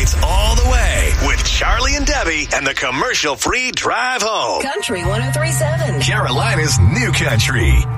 weekdays all the way with Charlie and Debbie and the commercial-free drive home. Country 103.7. Carolina's new country.